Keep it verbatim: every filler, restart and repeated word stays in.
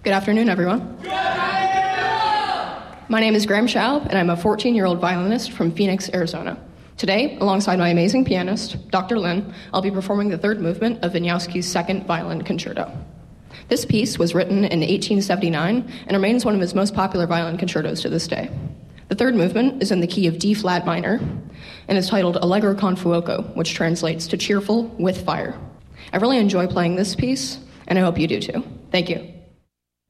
Good afternoon, everyone. Good afternoon! My name is Graham Schaub, and I'm a fourteen-year-old violinist from Phoenix, Arizona. Today, alongside my amazing pianist, Doctor Lin, I'll be performing the third movement of Wieniawski's second violin concerto. This piece was written in eighteen seventy-nine and remains one of his most popular violin concertos to this day. The third movement is in the key of D flat minor and is titled Allegro con fuoco, which translates to cheerful with fire. I really enjoy playing this piece, and I hope you do too. Thank you.